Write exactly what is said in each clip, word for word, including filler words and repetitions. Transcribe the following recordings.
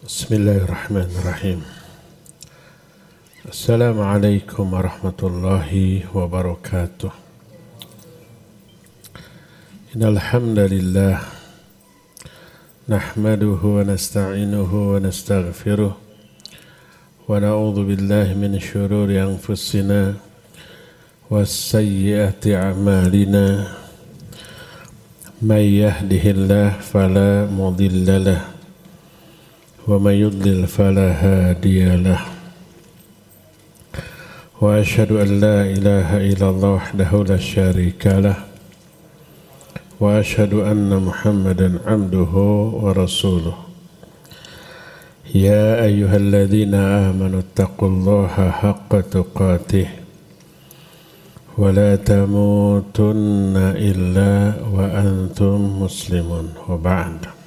Bismillahirrahmanirrahim. Assalamualaikum warahmatullahi wabarakatuh. Innal hamdalillah nahmaduhu wa nasta'inuhu wa nastaghfiruh wa na'udzu billahi min shururi anfusina was sayyiati a'malina. May yahdihillahu fala mudilla lahu ومن يضلل فلا هادي له وأشهد أن لا إله إلا الله وحده لا شريك له وأشهد أن محمدا عبده ورسوله يا أيها الذين آمنوا اتقوا الله حق تقاته ولا تموتن إلا وأنتم مسلمون وبعد.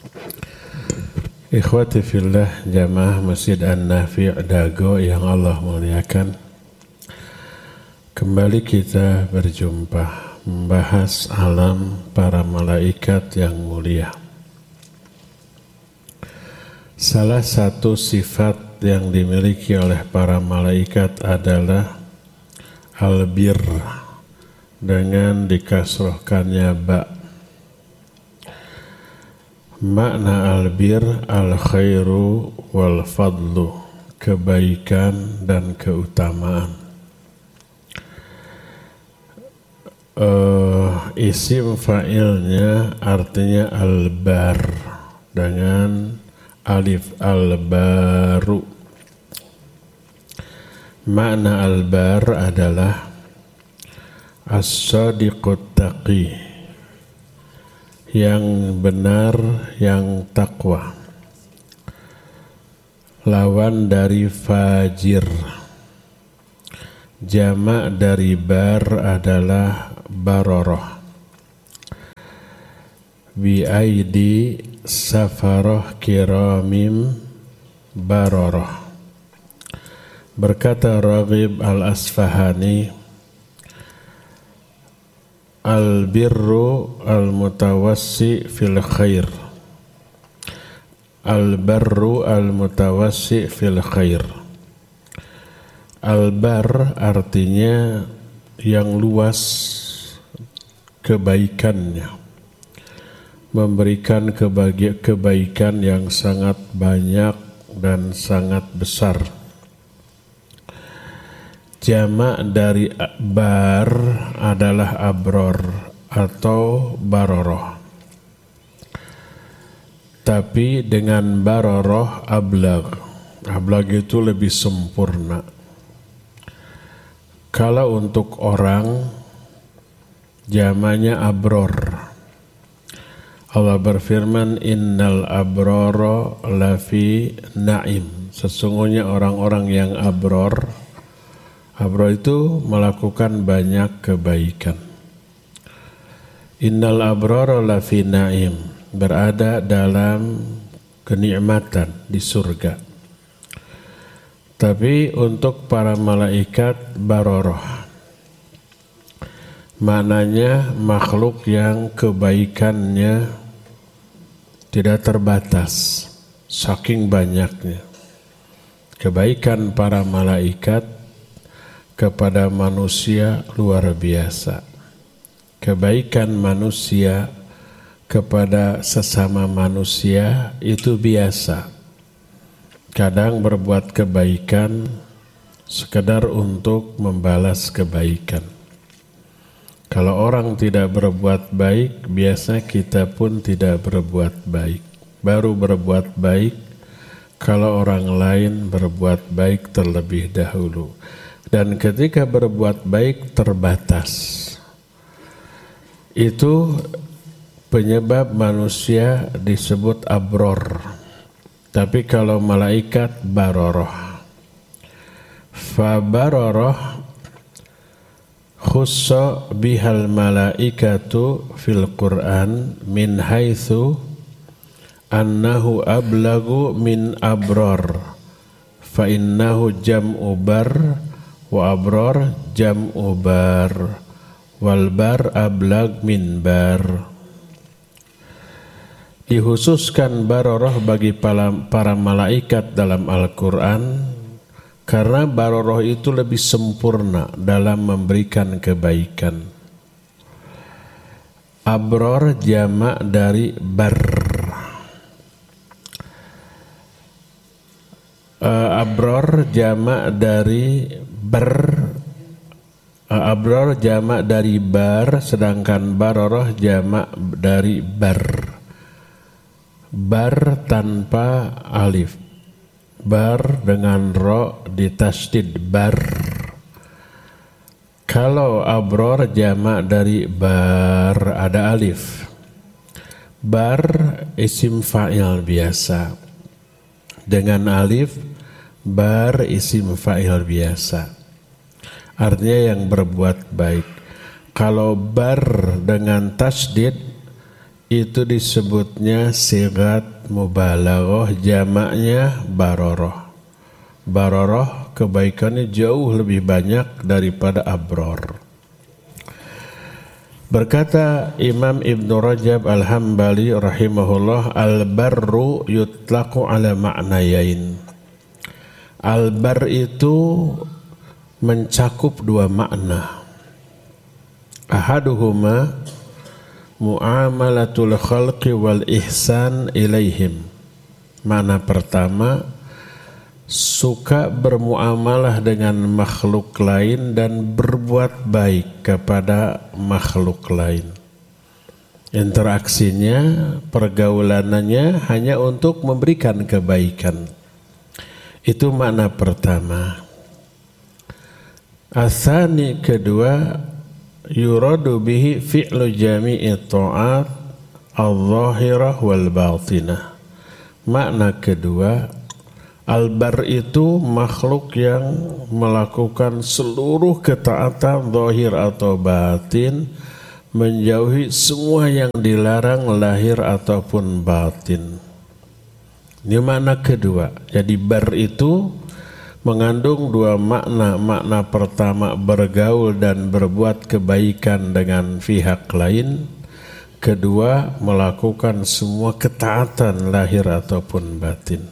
Ikhwati fillah, jamaah Masjid An-Nafi' Dago yang Allah muliakan, kembali kita berjumpa membahas alam para malaikat yang mulia. Salah satu sifat yang dimiliki oleh para malaikat adalah albir, dengan dikasrohkannya ba. Makna albir al-khairu wal fadlu, kebaikan dan keutamaan. Uh, isim fa'ilnya artinya al-bar dengan alif al-baru. Makna al-bar adalah as-sadiqut taqi, yang benar, yang takwa. Lawan dari fajir. Jamak dari bar adalah baroroh. Bi'aidi safaroh kiramim baroroh. Berkata Raghib al-Asfahani, al-birru al-mutawassi fil khair. Al-barru al-mutawassi fil khair. Al-bar artinya yang luas kebaikannya, memberikan kebagi- kebaikan yang sangat banyak dan sangat besar. Jamak dari bar adalah abror atau baroroh. Tapi dengan baroroh ablag. Ablag itu lebih sempurna. Kalau untuk orang, jamaknya abror. Allah berfirman, innal abroro lafi na'im. Sesungguhnya orang-orang yang abror, abror itu melakukan banyak kebaikan. Innal abrara lafi na'im, berada dalam kenikmatan di surga. Tapi untuk para malaikat baroroh, maknanya makhluk yang kebaikannya tidak terbatas, saking banyaknya. Kebaikan para malaikat kepada manusia luar biasa. Kebaikan manusia kepada sesama manusia itu biasa. Kadang berbuat kebaikan sekedar untuk membalas kebaikan. Kalau orang tidak berbuat baik, biasa kita pun tidak berbuat baik. Baru berbuat baik kalau orang lain berbuat baik terlebih dahulu. Dan ketika berbuat baik terbatas. Itu penyebab manusia disebut abror. Tapi kalau malaikat baroroh. Fa baroroh khussa bihal malaikatu fil Qur'an min haitsu annahu ablagu min abror. Fa innahu jam'u bar wa abror jam'u bar wal bar ablag min bar. Dihususkan baroroh bagi para, para malaikat dalam Al-Quran karena baroroh itu lebih sempurna dalam memberikan kebaikan. Abror jamak dari bar. Uh, abror jamak dari bar. Uh, abror jamak dari bar, sedangkan baroroh jamak dari bar. Bar tanpa alif, bar dengan ro ditasdid bar. Kalau abror jamak dari bar ada alif. Bar isim fa'il biasa dengan alif, bar isim fa'il biasa, artinya yang berbuat baik. Kalau bar dengan tasdid itu disebutnya sigat mubalaghah, jamaknya baroroh. Baroroh kebaikannya jauh lebih banyak daripada abror. Berkata Imam Ibnu Rajab Al-Hambali rahimahullah, al-barru yutlaqu ala ma'nayain. Al-bar itu mencakup dua makna. Ahaduhuma mu'amalatul khalqi wal ihsan ilaihim. Makna pertama, suka bermuamalah dengan makhluk lain dan berbuat baik kepada makhluk lain. Interaksinya, pergaulannya hanya untuk memberikan kebaikan. Itu makna pertama. Asani kedua, yuradu bihi fi'lu jami'i ta'at al-zahirah wal batinah. Makna kedua, al-bar itu makhluk yang melakukan seluruh ketaatan zahir atau batin, menjauhi semua yang dilarang lahir ataupun batin. Ini makna kedua. Jadi bar itu mengandung dua makna. Makna pertama bergaul dan berbuat kebaikan dengan pihak lain. Kedua, melakukan semua ketaatan lahir ataupun batin.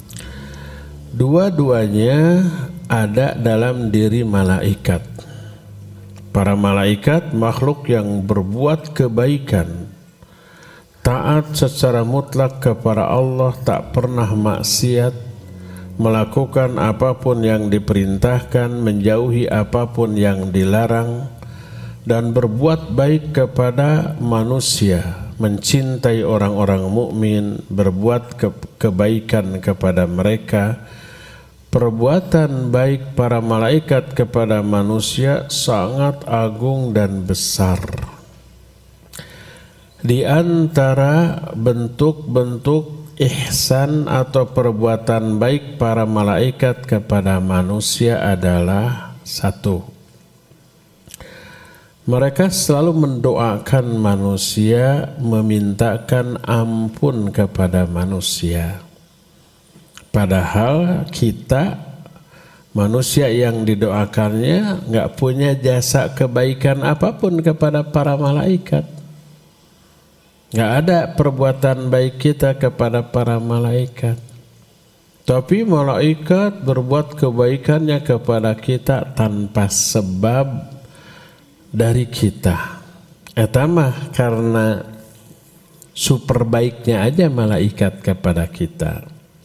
Dua-duanya ada dalam diri malaikat. Para malaikat makhluk yang berbuat kebaikan, taat secara mutlak kepada Allah, tak pernah maksiat, melakukan apapun yang diperintahkan, menjauhi apapun yang dilarang, dan berbuat baik kepada manusia, mencintai orang-orang mukmin, berbuat ke- kebaikan kepada mereka. Perbuatan baik para malaikat kepada manusia sangat agung dan besar. Di antara bentuk-bentuk ihsan atau perbuatan baik para malaikat kepada manusia adalah satu, mereka selalu mendoakan manusia, memintakan ampun kepada manusia. Padahal kita manusia yang didoakannya nggak punya jasa kebaikan apapun kepada para malaikat. Nggak ada perbuatan baik kita kepada para malaikat. Tapi malaikat berbuat kebaikannya kepada kita tanpa sebab dari kita. Etamah karena super baiknya aja malaikat kepada kita.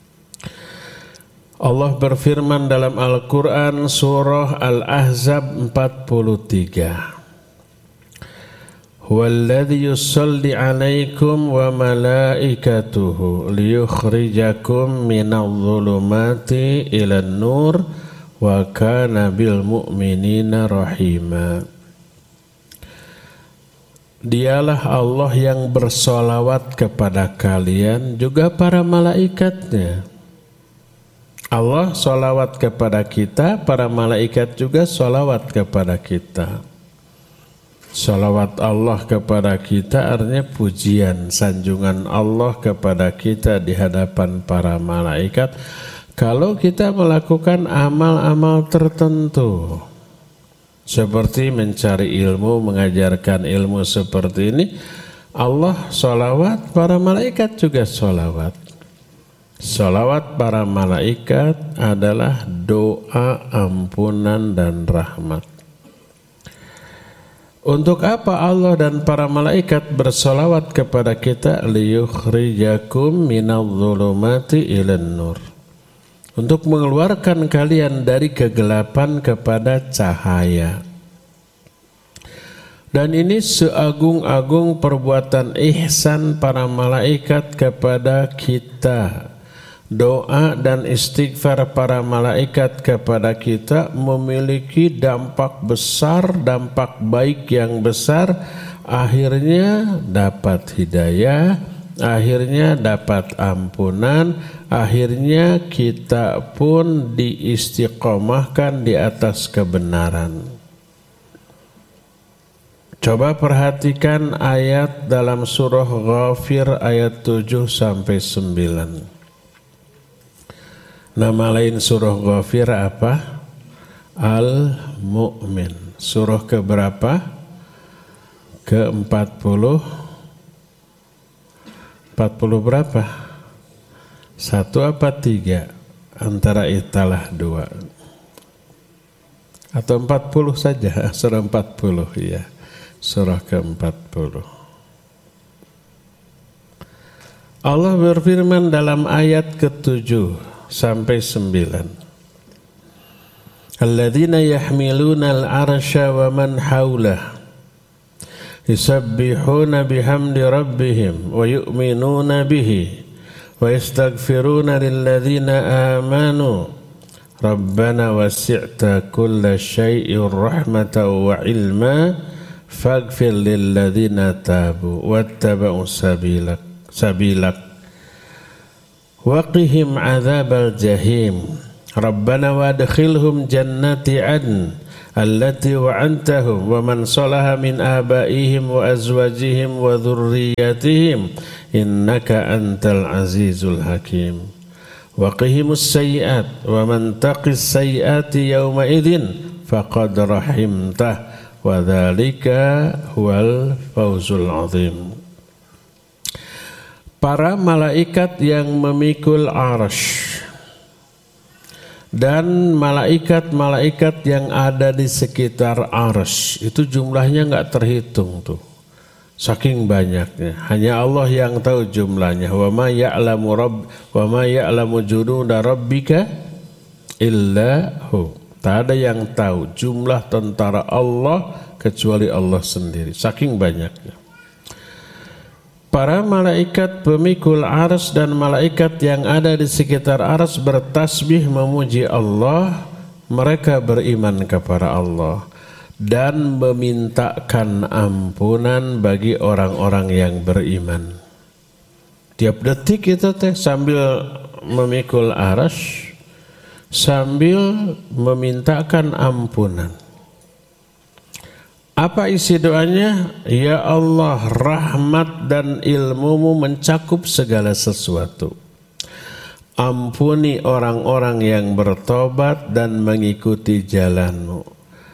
Allah berfirman dalam Al-Quran surah Al-Ahzab empat puluh tiga. Huwallazi yusalli alaikum wa malaikatuhu liyukhrijakum minadh-dhulumati ilan nur wa kana bil mu'minina rahima. Dialah Allah yang bersolawat kepada kalian, juga para malaikatnya. Allah solawat kepada kita, para malaikat juga solawat kepada kita. Salawat Allah kepada kita artinya pujian, sanjungan Allah kepada kita di hadapan para malaikat. Kalau kita melakukan amal-amal tertentu, seperti mencari ilmu, mengajarkan ilmu seperti ini, Allah sholawat, para malaikat juga sholawat. Sholawat para malaikat adalah doa ampunan dan rahmat. Untuk apa Allah dan para malaikat bersolawat kepada kita? Liyukhrijakum minadh-dhulumati ilan nur. Untuk mengeluarkan kalian dari kegelapan kepada cahaya. Dan ini seagung-agung perbuatan ihsan para malaikat kepada kita. Doa dan istighfar para malaikat kepada kita memiliki dampak besar, dampak baik yang besar. Akhirnya dapat hidayah, akhirnya dapat ampunan, akhirnya kita pun diistiqomahkan di atas kebenaran. Coba perhatikan ayat dalam surah Ghafir ayat tujuh sampai sembilan. Nama lain surah Ghafir apa? Al-Mu'min. Surah keberapa? Ke empat puluh. empat puluh berapa? Satu apa tiga? Antara italah dua. Atau empat puluh saja? Surah empat puluh, ya. Surah ke empat puluh. Allah berfirman dalam ayat ketujuh sampai sembilan. Alladzina yahmiluna al-arsha wa man hawlah yusabbihuna bihamdi rabbihim wa yu'minuna bihi wa yastaghfiruna lilladzina amanu rabbana wasi'ta kulla syai'in rahmatan wa ilma faghfir lilladzina tabu wattaba'u sabilak sabilak waqihim adzabal jahim rabbana wadkhilhum jannati adn allati wa'antahum wa man salaha min abaihim wa azwajihim wa dhurriyyatihim innaka antal azizul hakim waqihimus sayyi'at wa man taqis sayyi'ati yawma idzin faqad rahimtah wa dzalika huwal fawzul azim. Para malaikat yang memikul arsy dan malaikat-malaikat yang ada di sekitar arsy itu jumlahnya enggak terhitung tuh. Saking banyaknya. Hanya Allah yang tahu jumlahnya. Wa ma ya'lamu rabb wa ma ya'lamu junuda rabbika illa hu. Tak ada yang tahu jumlah tentara Allah kecuali Allah sendiri. Saking banyaknya. Para malaikat pemikul arsy dan malaikat yang ada di sekitar arsy bertasbih memuji Allah. Mereka beriman kepada Allah dan memintakan ampunan bagi orang-orang yang beriman. Tiap detik itu teh sambil memikul arsy, sambil memintakan ampunan. Apa isi doanya? Ya Allah, rahmat dan ilmumu mencakup segala sesuatu. Ampuni orang-orang yang bertobat dan mengikuti jalanmu.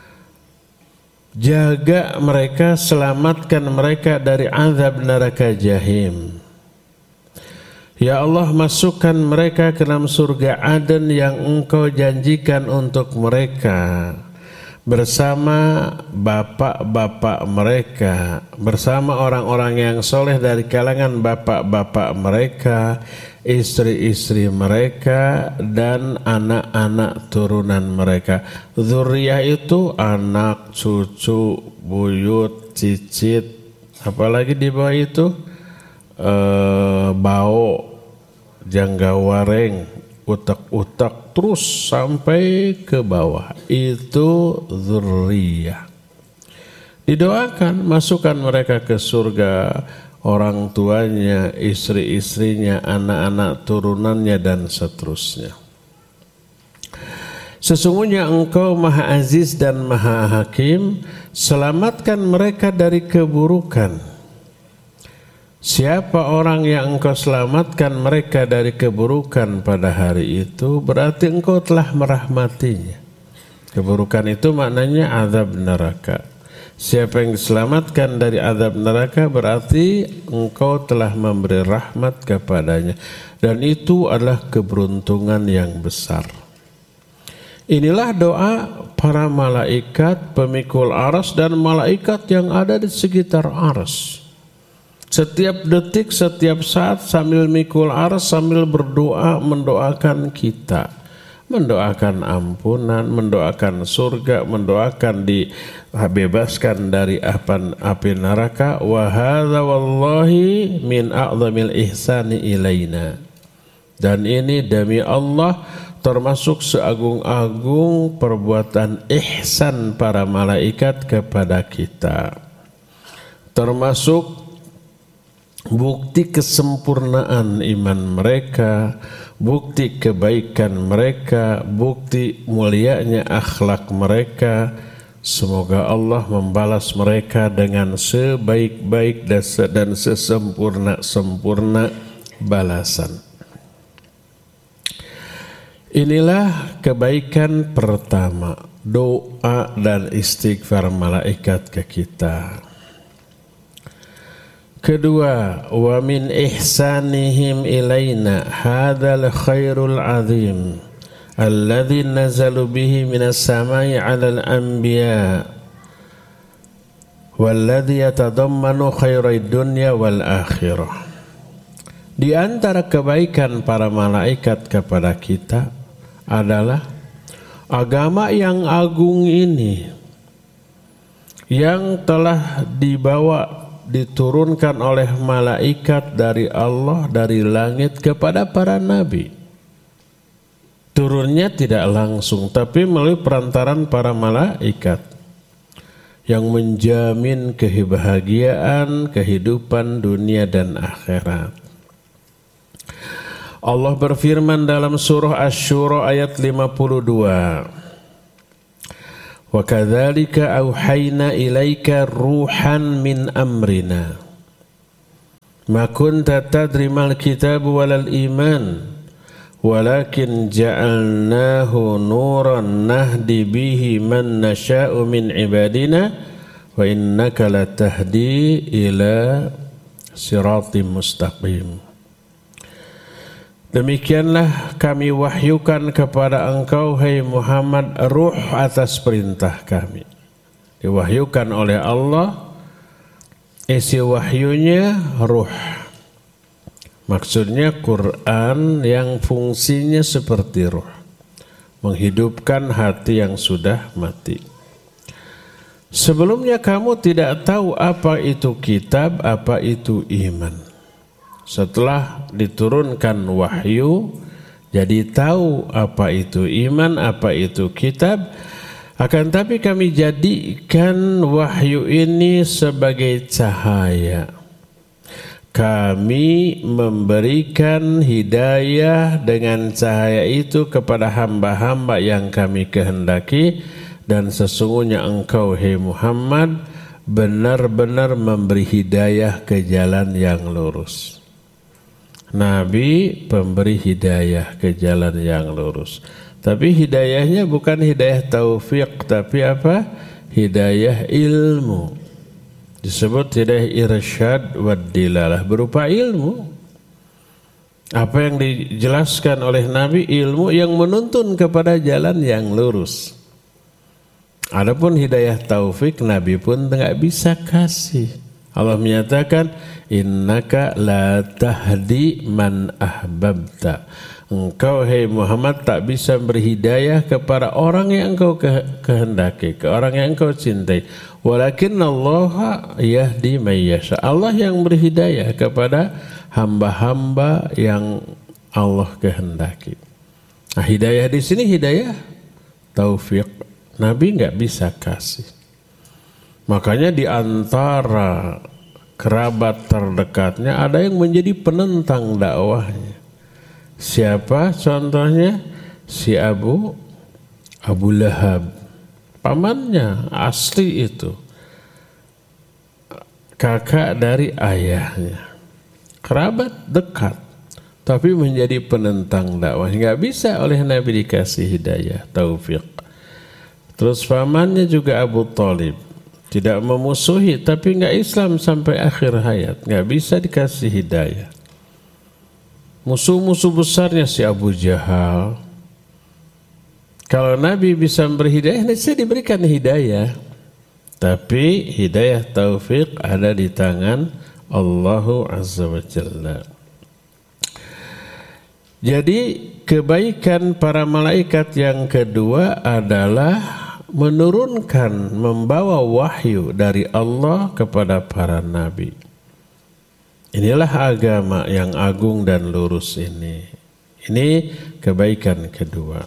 Jaga mereka, selamatkan mereka dari azab neraka jahim. Ya Allah, masukkan mereka ke dalam surga Aden yang Engkau janjikan untuk mereka. Bersama bapak-bapak mereka, bersama orang-orang yang soleh dari kalangan bapak-bapak mereka, istri-istri mereka, dan anak-anak turunan mereka. Dzurriyah itu anak, cucu, buyut, cicit, apalagi di bawah itu e, bau, janggawareng, utak-utak terus sampai ke bawah. Itu dzurriyah. Didoakan masukkan mereka ke surga, orang tuanya, istri-istrinya, anak-anak turunannya dan seterusnya. Sesungguhnya Engkau Maha Aziz dan Maha Hakim, selamatkan mereka dari keburukan. Siapa orang yang Engkau selamatkan mereka dari keburukan pada hari itu, berarti Engkau telah merahmatinya. Keburukan itu maknanya azab neraka. Siapa yang diselamatkan dari azab neraka berarti engkau telah memberi rahmat kepadanya. Dan itu adalah keberuntungan yang besar. Inilah doa para malaikat pemikul arsy dan malaikat yang ada di sekitar arsy. Setiap detik, setiap saat sambil mikul arsy, sambil berdoa mendoakan kita. Mendoakan ampunan, mendoakan surga, mendoakan dibebaskan dari api neraka. Wa hadza wallahi min a'zamil ihsani ilaina. Dan ini demi Allah termasuk seagung-agung perbuatan ihsan para malaikat kepada kita. Termasuk bukti kesempurnaan iman mereka, bukti kebaikan mereka, bukti mulianya akhlak mereka. Semoga Allah membalas mereka dengan sebaik-baik dan sesempurna-sempurna balasan. Inilah kebaikan pertama, doa dan istighfar malaikat ke kita. Kedua, wa min ihsanihim ilaina hadzal khairul azim alladzi nazalu bihi minas samai 'alal anbiya walladzi yatadammanu khairid dunya wal akhirah. Di antara kebaikan para malaikat kepada kita adalah agama yang agung ini yang telah dibawa diturunkan oleh malaikat dari Allah dari langit kepada para nabi. Turunnya tidak langsung tapi melalui perantaran para malaikat yang menjamin kebahagiaan kehidupan dunia dan akhirat. Allah berfirman dalam surah Asy-Syura ayat lima puluh dua. Wa kadzalika auhayna ilaika ruhan min amrina ma kunta tadri mal kitab walal iman walakin ja'alnahu nuran nahdi bihi man nasha'u min ibadina wa innaka latahdi ila siratim mustaqim. Demikianlah kami wahyukan kepada engkau, hai Muhammad, ruh atas perintah kami. Diwahyukan oleh Allah, isi wahyunya ruh. Maksudnya Quran yang fungsinya seperti ruh, menghidupkan hati yang sudah mati. Sebelumnya kamu tidak tahu apa itu kitab, apa itu iman. Setelah diturunkan wahyu, jadi tahu apa itu iman, apa itu kitab. Akan tapi kami jadikan wahyu ini sebagai cahaya. Kami memberikan hidayah dengan cahaya itu kepada hamba-hamba yang kami kehendaki. Dan sesungguhnya engkau, hai Muhammad, benar-benar memberi hidayah ke jalan yang lurus. Nabi pemberi hidayah ke jalan yang lurus. Tapi hidayahnya bukan hidayah taufik, tapi apa? Hidayah ilmu. Disebut hidayah irsyad wad dilalah, berupa ilmu. Apa yang dijelaskan oleh Nabi, ilmu yang menuntun kepada jalan yang lurus. Adapun hidayah taufik, Nabi pun tidak bisa kasih. Allah menyatakan, innaka la tahdi man ahbabta. Engkau, hai Muhammad, tak bisa berhidayah kepada orang yang engkau kehendaki, ke orang yang engkau cintai. Walakin Allah yahdi may yasha. Allah yang berhidayah kepada hamba-hamba yang Allah kehendaki. Nah, hidayah di sini hidayah taufik. Nabi enggak bisa kasih. Makanya di antara kerabat terdekatnya ada yang menjadi penentang dakwahnya. Siapa contohnya? Si Abu Abu Lahab, pamannya asli itu, kakak dari ayahnya, kerabat dekat, tapi menjadi penentang dakwah. Enggak bisa oleh Nabi dikasih hidayah taufik. Terus pamannya juga Abu Thalib, tidak memusuhi, tapi nggak Islam sampai akhir hayat, nggak bisa dikasih hidayah. Musuh-musuh besarnya si Abu Jahal. Kalau Nabi bisa memberi hidayah, saya diberikan hidayah. Tapi hidayah taufik ada di tangan Allahu Azza wa Jalla. Jadi kebaikan para malaikat yang kedua adalah menurunkan, membawa wahyu dari Allah kepada para nabi. Inilah agama yang agung dan lurus ini. Ini kebaikan kedua.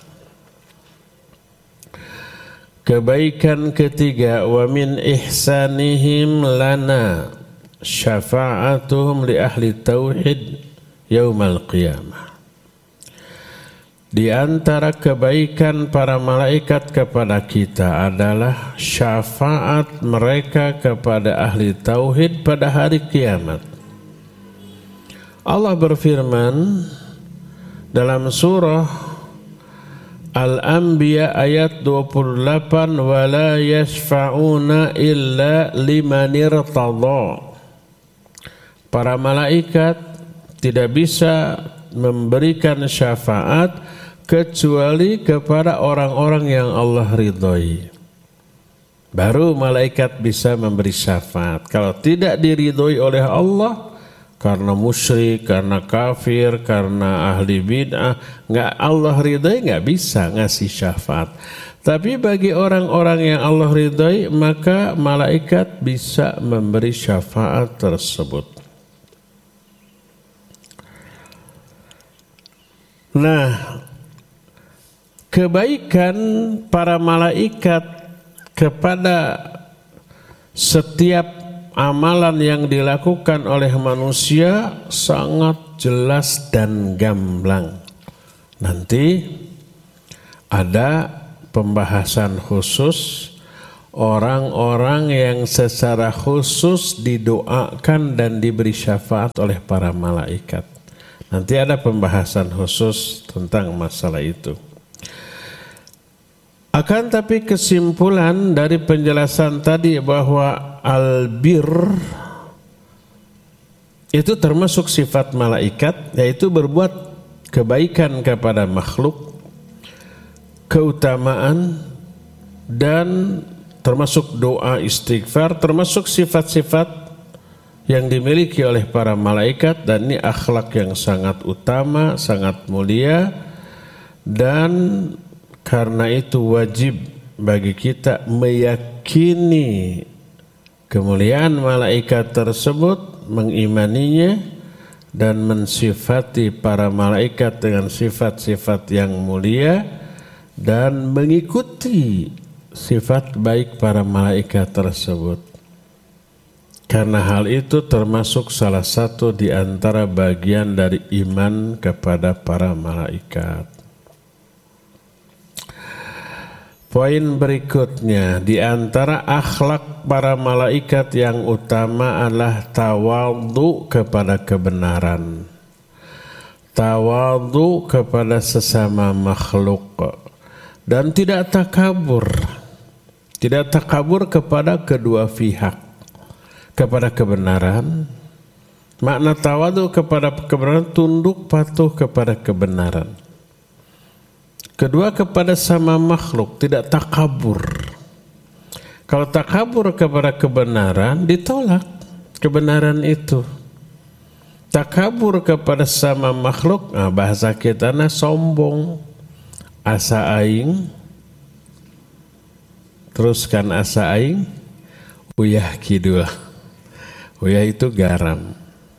Kebaikan ketiga, wa min ihsanihim lana syafa'atuhum li ahli tauhid yaumal qiyamah. Di antara kebaikan para malaikat kepada kita adalah syafaat mereka kepada ahli tauhid pada hari kiamat. Allah berfirman dalam surah Al-Anbiya ayat dua puluh delapan, wala yashfa'una illa liman irtadha. Para malaikat tidak bisa memberikan syafaat kecuali kepada orang-orang yang Allah ridhoi. Baru malaikat bisa memberi syafaat. Kalau tidak diridhoi oleh Allah, karena musyrik, karena kafir, karena ahli bid'ah, nggak Allah ridhoi, nggak bisa ngasih syafaat. Tapi bagi orang-orang yang Allah ridhoi, maka malaikat bisa memberi syafaat tersebut. Nah, kebaikan para malaikat kepada setiap amalan yang dilakukan oleh manusia sangat jelas dan gamblang. Nanti ada pembahasan khusus orang-orang yang secara khusus didoakan dan diberi syafaat oleh para malaikat. Nanti ada pembahasan khusus tentang masalah itu. Akan tapi kesimpulan dari penjelasan tadi bahwa albir itu termasuk sifat malaikat, yaitu berbuat kebaikan kepada makhluk, keutamaan, dan termasuk doa istighfar, termasuk sifat-sifat yang dimiliki oleh para malaikat, dan ini akhlak yang sangat utama, sangat mulia, dan karena itu wajib bagi kita meyakini kemuliaan malaikat tersebut, mengimaninya, dan mensifati para malaikat dengan sifat-sifat yang mulia, dan mengikuti sifat baik para malaikat tersebut. Karena hal itu termasuk salah satu di antara bagian dari iman kepada para malaikat. Poin berikutnya, di antara akhlak para malaikat yang utama adalah tawadhu kepada kebenaran. Tawadhu kepada sesama makhluk dan tidak takabur. Tidak takabur kepada kedua pihak. Kepada kebenaran. Makna tawadhu kepada kebenaran, tunduk patuh kepada kebenaran. Kedua, kepada sama makhluk, tidak takabur. Kalau takabur kepada kebenaran, ditolak kebenaran itu. Takabur kepada sama makhluk, nah bahasa kita nah sombong, asa aing, teruskan asa aing, uyah kidul. Uyah itu garam.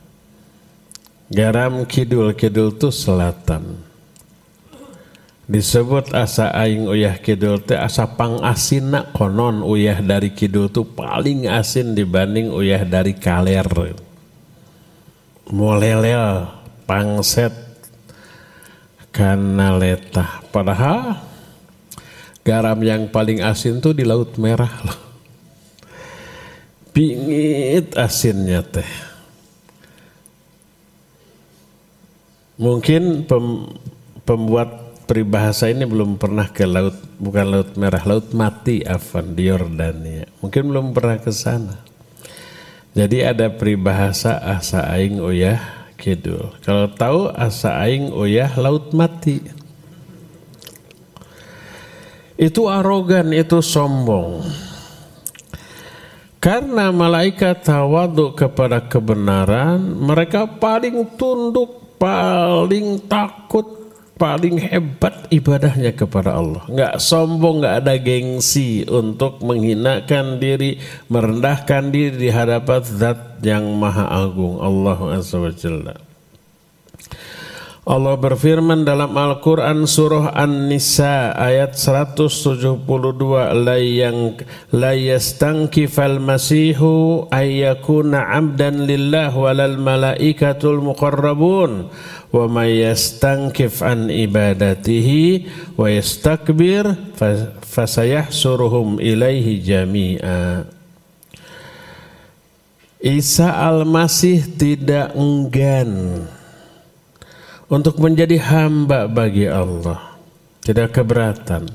Garam kidul, kidul itu selatan. Disebut asa aing uyah kidul teh asa pang asinna, konon uyah dari kidul tuh paling asin dibanding uyah dari kaler. Molelel, pangset, kana letah. Padahal garam yang paling asin tuh di Laut Merah loh. Pingit asinnya teh. Mungkin pem, pembuat peribahasa ini belum pernah ke laut, bukan laut merah, laut mati afan di Yordania. Mungkin belum pernah ke sana. Jadi ada peribahasa asa aing uyah kidul. Kalau tahu asa aing uyah laut mati. Itu arogan, itu sombong. Karena malaikat tawaduk kepada kebenaran, mereka paling tunduk, paling takut, paling hebat ibadahnya kepada Allah. Enggak sombong, enggak ada gengsi untuk menghinakan diri, merendahkan diri di hadapan Zat yang Maha Agung, Allah Azza wa Jalla. Allah berfirman dalam Al-Quran surah An-Nisa ayat seratus tujuh puluh dua, la yang la yastankifal masihu ayyakuna abdan lillah walal malaikatul muqarrabun wa may yastankif an ibadatihi wa yastakbir fasayahsuruhum ilaihi jami'a. Isa Al-Masih tidak enggan untuk menjadi hamba bagi Allah, tidak keberatan.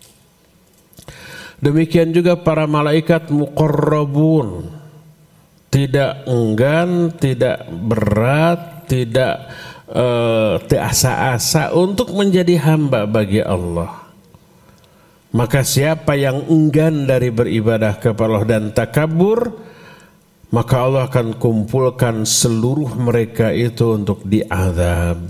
Demikian juga para malaikat muqarrabun, tidak enggan, tidak berat, tidak uh, terasa-asa untuk menjadi hamba bagi Allah. Maka siapa yang enggan dari beribadah kepada Allah dan takabur, maka Allah akan kumpulkan seluruh mereka itu untuk diazab.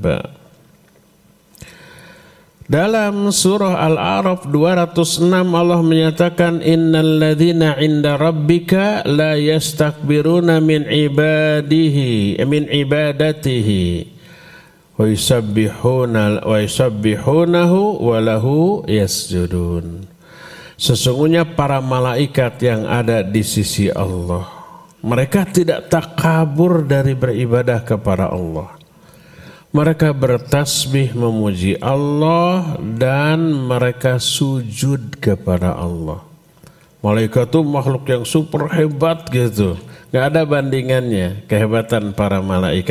Dalam surah Al-A'raf dua ratus enam Allah menyatakan innal ladzina 'inda rabbika la yastakbiruna min ibadihi min ibadatihi wa yusabbihuna wa yusabbihunahu wa lahu yasjudun. Sesungguhnya para malaikat yang ada di sisi Allah, mereka tidak takabur dari beribadah kepada Allah. Mereka bertasbih memuji Allah dan mereka sujud kepada Allah. Malaikat itu makhluk yang super hebat gitu. Gak ada bandingannya kehebatan para malaikat.